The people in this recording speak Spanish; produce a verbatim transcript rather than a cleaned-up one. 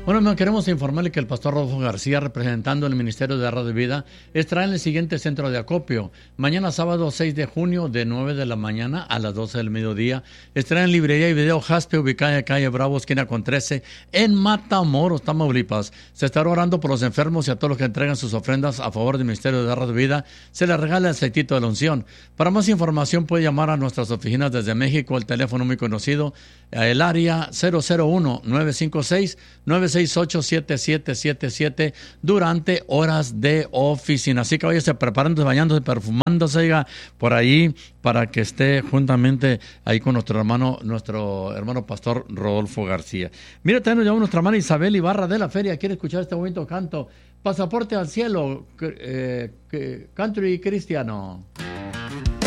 Bueno, hermano, queremos informarle que el pastor Rodolfo García, representando el Ministerio de Radio de Vida, estará en el siguiente centro de acopio. Mañana sábado seis de junio, de nueve de la mañana a las doce del mediodía. Estará en Librería y Video Jaspe, ubicada en calle Bravo, esquina con trece, en Matamoros, Tamaulipas. Se estará orando por los enfermos y a todos los que entregan sus ofrendas a favor del Ministerio de Radio de Vida. Se les regala el aceitito de la unción. Para más información puede llamar a nuestras oficinas desde México, el teléfono muy conocido, el área cero cero uno, nueve cinco seis, nueve seis ocho, siete siete siete siete durante horas de oficina. Así que váyase preparándose, bañándose, perfumándose, oiga, por ahí, para que esté juntamente ahí con nuestro hermano, nuestro hermano pastor Rodolfo García. Mira, también nos llama nuestra hermana Isabel Ibarra de la Feria. Quiere escuchar este bonito canto. Pasaporte al cielo, eh, country cristiano.